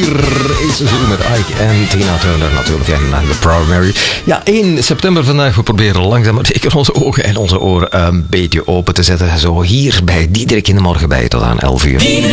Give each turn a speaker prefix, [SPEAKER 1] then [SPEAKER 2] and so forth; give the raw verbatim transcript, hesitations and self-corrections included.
[SPEAKER 1] vier is het met Ike en Tina Turner natuurlijk en The Proud Mary. Ja, één september vandaag. We proberen langzaam maar zeker onze ogen en onze oren een beetje open te zetten. Zo hier bij Diederik in de Morgen bij tot aan elf uur.